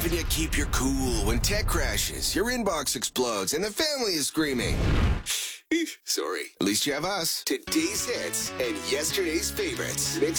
helping you keep your cool when tech crashes, your inbox explodes, and the family is screaming. Sorry. At least you have us. Today's hits and yesterday's favorites. Mix